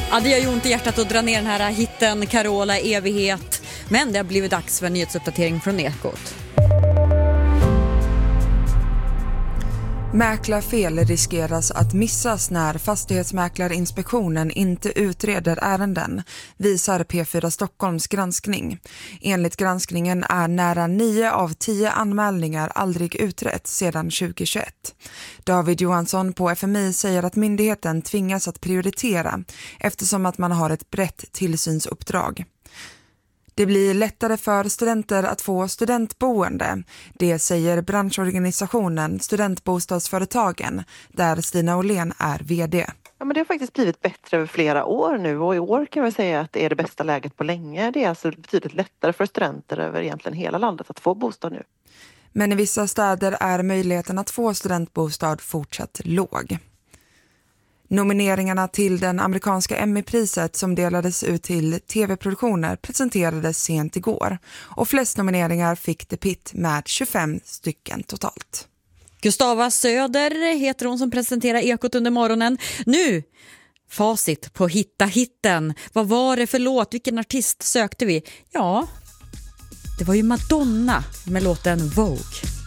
Ja, det gör ju ont i hjärtat att dra ner den här hitten Carola evighet. Men det har blivit dags för en nyhetsuppdatering från Ekot. Mäklarfel riskeras att missas när Fastighetsmäklarinspektionen inte utreder ärenden, visar P4 Stockholms granskning. Enligt granskningen är nära 9 av 10 anmälningar aldrig utrett sedan 2021. David Johansson på FMI säger att myndigheten tvingas att prioritera eftersom att man har ett brett tillsynsuppdrag. Det blir lättare för studenter att få studentboende. Det säger branschorganisationen Studentbostadsföretagen, där Stina Åhlén är vd. Ja, men det har faktiskt blivit bättre över flera år nu, och i år kan jag säga att det är det bästa läget på länge. Det är alltså betydligt lättare för studenter över egentligen hela landet att få bostad nu. Men i vissa städer är möjligheten att få studentbostad fortsatt låg. Nomineringarna till den amerikanska Emmy-priset som delades ut till tv-produktioner presenterades sent igår. Och flest nomineringar fick The Pitt med 25 stycken totalt. Gustava Söder heter hon som presenterar Ekot under morgonen. Nu, facit på Hitta hitten. Vad var det för låt? Vilken artist sökte vi? Ja, det var ju Madonna med låten Vogue.